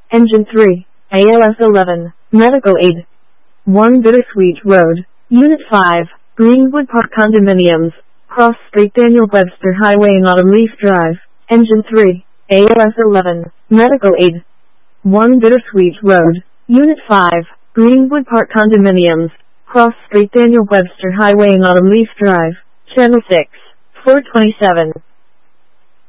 Engine 3, ALS 11, Medical Aid. 1 Bittersweet Road, Unit 5, Greenwood Park Condominiums, Cross Street Daniel Webster Highway and Autumn Leaf Drive. Engine 3, ALS 11, Medical Aid. 1 Bittersweet Road, Unit 5, Greenwood Park Condominiums, Cross Street Daniel Webster Highway and Autumn Leaf Drive. Channel 6, 427.